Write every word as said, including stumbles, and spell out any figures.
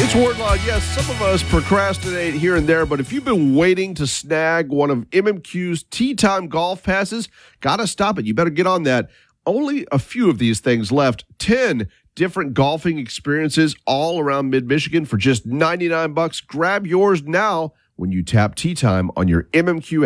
It's Wardlaw. Yes, some of us procrastinate here and there, but if you've been waiting to snag one of M M Q's Tee Time golf passes, gotta stop it. You better get on that. Only a few of these things left. ten different golfing experiences all around mid-Michigan for just ninety-nine bucks. Grab yours now when you tap Tee Time on your M M Q app.